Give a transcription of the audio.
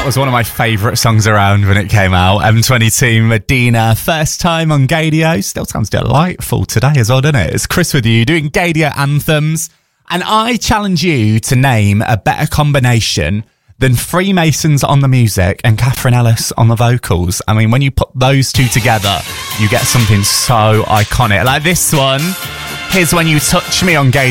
That was one of my favourite songs around when it came out. M22 Medina, first time on Gaydio. Still sounds delightful today as well, doesn't it? It's Chris with you doing Gaydio anthems. And I challenge you to name a better combination than Freemasons on the music and Catherine Ellis on the vocals. I mean, when you put those two together, you get something so iconic. Like this one. Here's When You Touch Me on Gaydio.